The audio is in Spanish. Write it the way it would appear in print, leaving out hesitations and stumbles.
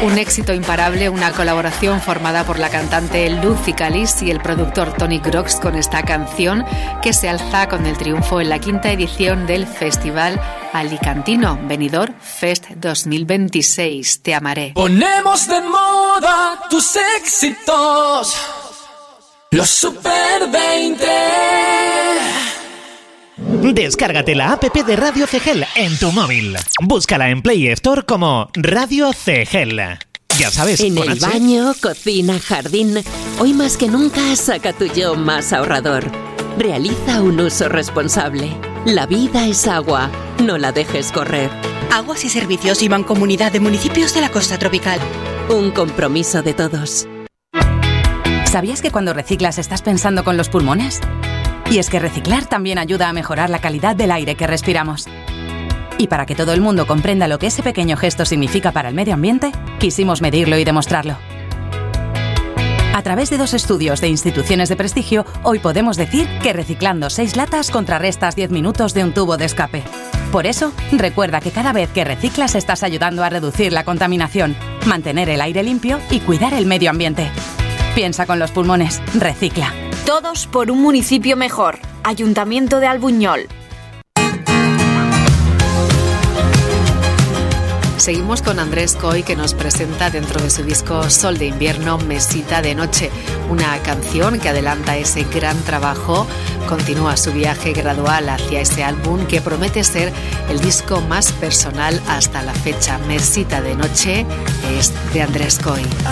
Un éxito imparable, una colaboración formada por la cantante Lucy Calis y el productor Tony Grox con esta canción que se alza con el triunfo en la 5ª edición del Festival Alicantino Benidorm Fest 2026. Te amaré. Ponemos de moda tus éxitos, los Super 20. Descárgate la app de Radio Cegel en tu móvil. Búscala en Play Store como Radio Cegel. Ya sabes, en el baño, cocina, jardín, hoy más que nunca saca tu yo más ahorrador. Realiza un uso responsable. La vida es agua, no la dejes correr. Aguas y Servicios y Mancomunidad de Municipios de la Costa Tropical. Un compromiso de todos. ¿Sabías que cuando reciclas estás pensando con los pulmones? Y es que reciclar también ayuda a mejorar la calidad del aire que respiramos. Y para que todo el mundo comprenda lo que ese pequeño gesto significa para el medio ambiente, quisimos medirlo y demostrarlo. A través de 2 estudios de instituciones de prestigio, hoy podemos decir que reciclando 6 latas contrarrestas 10 minutos de un tubo de escape. Por eso, recuerda que cada vez que reciclas estás ayudando a reducir la contaminación, mantener el aire limpio y cuidar el medio ambiente. Piensa con los pulmones, recicla. Todos por un municipio mejor. Ayuntamiento de Albuñol. Seguimos con Andrés Coy, que nos presenta dentro de su disco Sol de Invierno, Mesita de Noche, una canción que adelanta ese gran trabajo, continúa su viaje gradual hacia ese álbum que promete ser el disco más personal hasta la fecha. Mesita de Noche es de Andrés Coy.